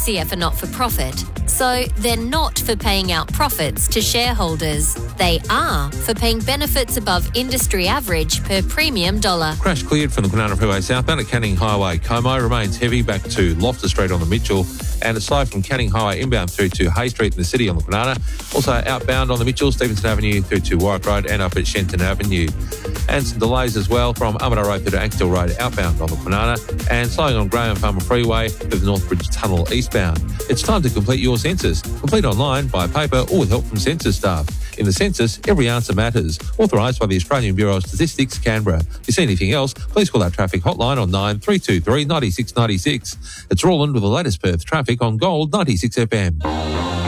ACF are not for profit, so they're not for paying out profits to shareholders. They are for paying benefits above industry average per premium dollar. Crash cleared from the Kwinana Freeway southbound at Canning Highway. Como remains heavy back to Loftus Street on the Mitchell, and it's slow from Canning Highway inbound through to Hay Street in the city on the Kwinana. Also outbound on the Mitchell, Stevenson Avenue through to Warwick Road and up at Shenton Avenue. And some delays as well from Armadale Road through to Axtell Road outbound on the Kwinana, and slowing on Graham Farmer Freeway through the Northbridge Tunnel eastbound. It's time to complete your census. Complete online, by paper or with help from census staff. In the census, every answer matters. Authorised by the Australian Bureau of Statistics, Canberra. If you see anything else, please call our traffic hotline on 9323 9696. It's Roland with the latest Perth traffic on Gold 96 FM.